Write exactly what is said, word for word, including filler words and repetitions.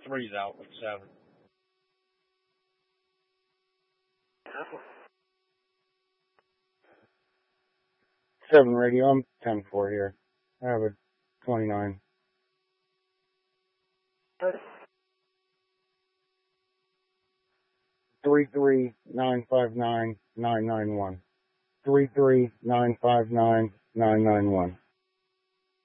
three's out with seven. Seven radio. I'm ten four here. I have a twenty-nine. Three three nine five nine nine nine one. Three three nine five nine nine nine one.